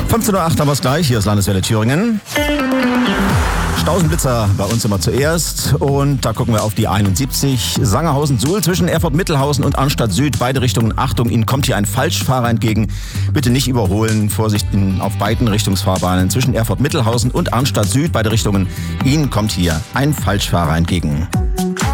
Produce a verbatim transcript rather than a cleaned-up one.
fünfzehn Uhr acht haben wir es gleich. Hier ist Landeswelle Thüringen. Stausenblitzer bei uns immer zuerst und da gucken wir auf die einundsiebzig. Sangerhausen-Suhl zwischen Erfurt-Mittelhausen und Arnstadt Süd. Beide Richtungen. Achtung, Ihnen kommt hier ein Falschfahrer entgegen. Bitte nicht überholen. Vorsicht in, auf beiden Richtungsfahrbahnen zwischen Erfurt-Mittelhausen und Arnstadt Süd. Beide Richtungen. Ihnen kommt hier ein Falschfahrer entgegen.